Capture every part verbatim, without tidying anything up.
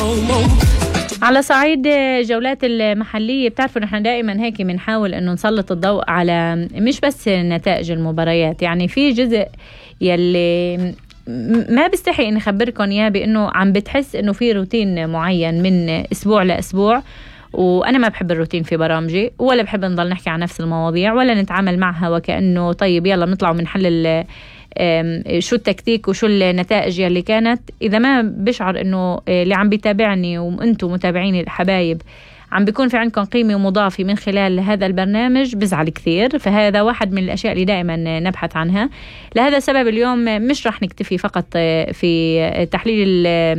على صعيد جولات المحلية، بتعرفوا نحن دائما هيك بنحاول انه نسلط الضوء على مش بس نتائج المباريات، يعني في جزء يلي ما بستحي اني اخبركم اياه بانه عم بتحس انه في روتين معين من اسبوع لاسبوع، وانا ما بحب الروتين في برامجي، ولا بحب نضل نحكي عن نفس المواضيع ولا نتعامل معها وكأنه طيب يلا بنطلع وبنحلل شو التكتيك وشو النتائج يلي كانت. إذا ما بشعر إنه اللي عم بيتابعني وأنتم متابعيني الحبايب عم بيكون في عندكم قيمة مضافة من خلال هذا البرنامج بزعل كثير. فهذا واحد من الأشياء اللي دائما نبحث عنها. لهذا السبب اليوم مش رح نكتفي فقط في تحليل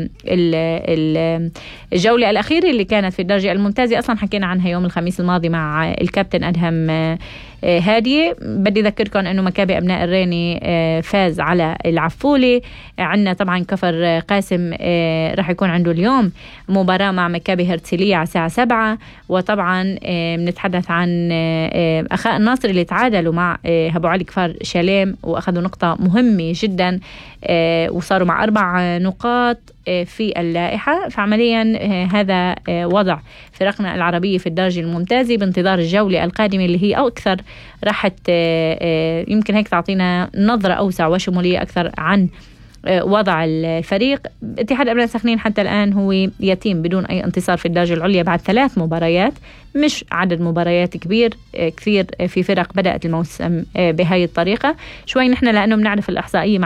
الجولة الأخيرة اللي كانت في الدرجة الممتازة، أصلا حكينا عنها يوم الخميس الماضي مع الكابتن أدهم هادي. بدي أذكركم أنه مكابي أبناء الريني فاز على العفولي. عندنا طبعا كفر قاسم رح يكون عنده اليوم مباراة مع مكابي هرتسلية على الساعة سبعة. وطبعا بنتحدث عن أخاء الناصر اللي تعادلوا مع أبو علي كفار شاليم وأخذوا نقطة مهمة جدا وصاروا مع أربع نقاط في اللائحة. فعمليا هذا وضع فرقنا العربية في الدرجة الممتازة بانتظار الجولة القادمة اللي هي أو أكثر راحت يمكن هيك تعطينا نظرة أوسع وشمولية أكثر عن وضع الفريق. اتحاد أبناء سخنين حتى الآن هو يتيم بدون أي انتصار في الدرجة العليا بعد ثلاث مباريات، مش عدد مباريات كبير كثير في فرق بدأت الموسم بهاي الطريقة. شوي نحن لأنه بنعرف الإحصائية